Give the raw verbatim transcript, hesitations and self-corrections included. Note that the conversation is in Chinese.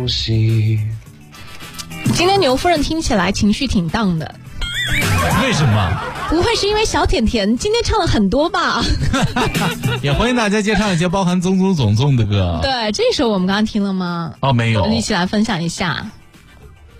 今天牛夫人听起来情绪挺荡的， 为什么？ 不会是因为小甜甜今天唱了很多吧？ 也欢迎大家接唱一些包含宗宗总宗的歌。 对，这首我们刚刚听了吗？ 哦，没有， 一起来分享一下。